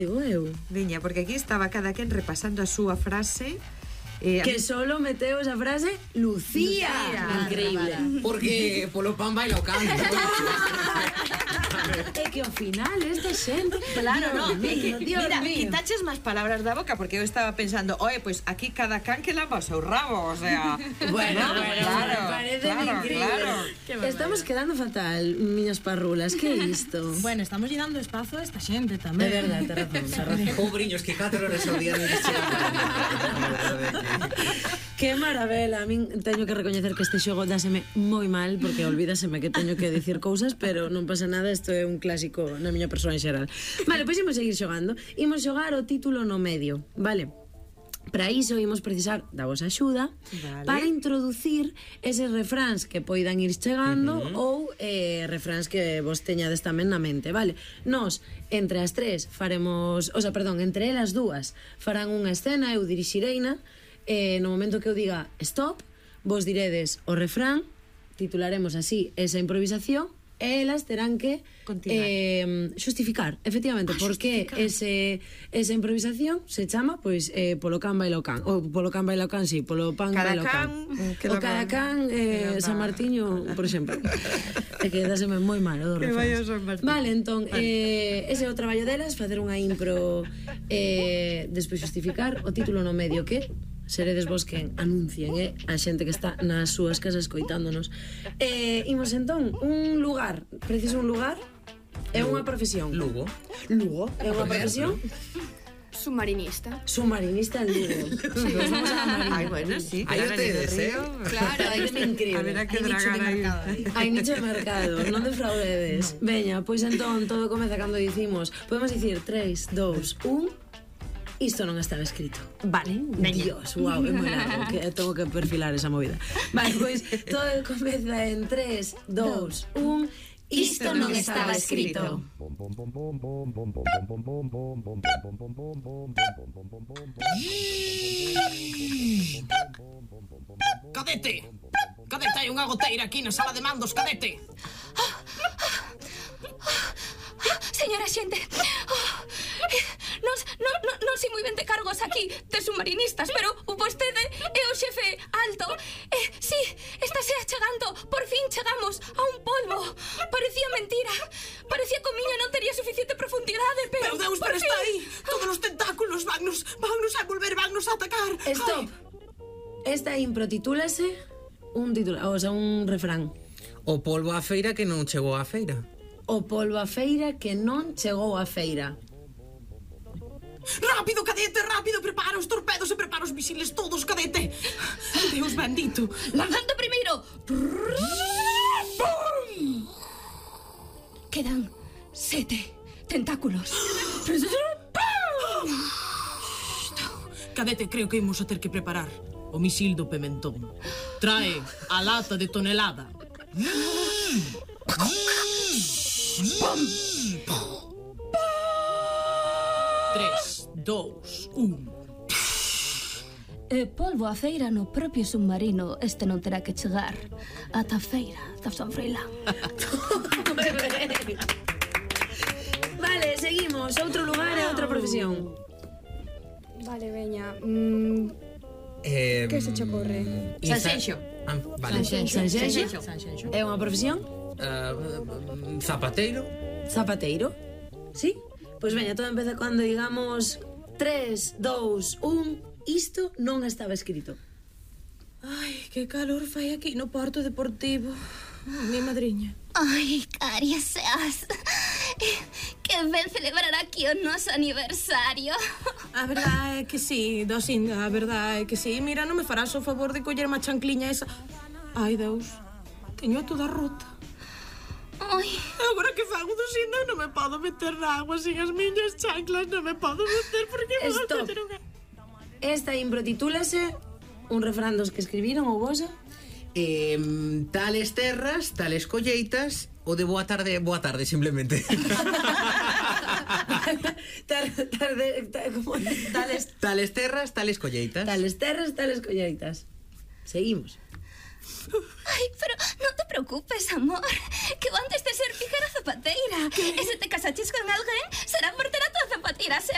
Digo eu. Viña, porque aquí estaba cada quen repasando a súa frase. Que solo meteu esa frase Lucía. Increíble. Porque polo pan baila o can. É que ao final esta xente... Claro, no, Dios mira, mío. quitaches máis palabras da boca, porque eu estaba pensando, oye, pues aquí cada can que lava o seu rabo, o sea... Bueno, claro, parece increíble. claro. Estamos quedando fatal, miñas parrulas, que é isto? Bueno, estamos lle dando espazo a esta xente tamén. É verdade, te razón. Pobriños, que 4 horas ao día non lles chega. Que maravela, a min teño que recoñecer que este xogo dáseme moi mal, porque olvídaseme que teño que dicir cousas, pero non pasa nada, isto é un clásico na miña persoa en xeral. Vale, pois imos seguir xogando. Imos xogar o título no medio, vale? Para iso imos precisar da vosa axuda, vale, para introducir eses refráns que poidan ir chegando ou refráns que vos teñades tamén na mente, vale? Nos, entre as tres, faremos... O sea, perdón, entre elas dúas farán unha escena, eu dirixireina, no momento que eu diga stop, vos diredes o refrán, titularemos así esa improvisación, e elas terán que xustificar, efectivamente, porque esa improvisación se chama, pois, polo can baila o can, ou polo can baila o can, sí, polo pan baila o can. O cada can, San Martiño, por exemplo. É que dáseme moi mal, o do refrán. Vale, entón, ese é o traballo delas, facer unha impro, despois xustificar o título no medio, que seredes vos quen anuncien a xente que está nas súas casas coitándonos. Imos entón, un lugar, preciso un lugar, é unha profesión. Lugo. Lugo, é unha profesión. Submarinista. Submarinista en Lugo. Nos vamos a la marina. Ay, bueno, sí. Aí o tedes, Claro, É increíble. Haberá que dragar aí. Hai nicho de mercado, non defraudedes. Veña, pois entón todo comeza cando dicimos, podemos dicir 3, 2, 1. Isto non estaba escrito. Vale, Dios, wow, é moi largo, que tengo que perfilar esa movida. Vale, pois todo comeza en 3, 2, 1. Isto non estaba escrito. Cadete! Cadete, hai unha goteira aquí na sala de mandos, cadete! Señora xente, non sei moi ben de cargos aquí de submarinistas, pero vostede é o xefe alto. Sí, estáse achegando, por fin chegamos a un polvo. Parecía mentira, parecía que o miño non tería suficiente profundidade, pero... Meu Deus, pero está aí! Todos os tentáculos vannos a volver, vannos a atacar! Stop. Esta impro titúlase un título, o sea, un refrán. O polvo á feira que non chegou á feira. O polvo á feira que non chegou á feira. Rápido, cadete, rápido, prepara os torpedos e prepara os misiles todos, cadete. Deus bendito. Lanzando primeiro. Quedan 7 tentáculos. Cadete, creo que imos a ter que preparar o misil do pimentón. Trae a lata de tonelada. 3, 2, 1. Polvo a feira no propio submarino. Este non terá que chegar ata a feira da San Froilán. Vale, seguimos. Outro lugar e outra profesión. Vale, veña. Que se che ocorre? Sanxenxo. Vale. Sanxenxo. É unha profesión? Zapateiro. Zapateiro. Sí? Pois veña, todo empeza cando digamos 3, 2, 1. Isto non estaba escrito. Ai, que calor fai aquí no porto deportivo. Mi madriña. Ai, carias seas. Que ben celebrar aquí o noso aniversario. A verdade é que sí, Dosinda, a verdade é que sí. Mira, non me farás o favor de collerme a chancliña esa... Ai, Deus, teño a toda rota. Ai. Agora que fago, Dosinda, non me podo meter na agua sin as miñas chanclas, non me podo meter porque me vou Stop. meter unha... Esta impro titúlase un refrán dos que escribiron ou vosa? Tales terras, tales colleitas, o de boa tarde, simplemente. Tales terras, tales colleitas. Tales terras, tales colleitas. Seguimos. Ai, pero non te preocupes, amor, que eu antes de ser fijera zapateira. E se te casaches con alguén, será por ter a tua zapateira